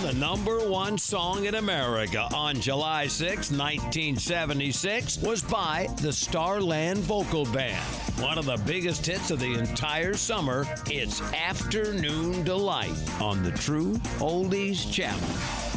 the number one song in America on July 6, 1976 was by the Starland Vocal Band. One of the biggest hits of the entire summer, it's Afternoon Delight on the True Oldies Channel.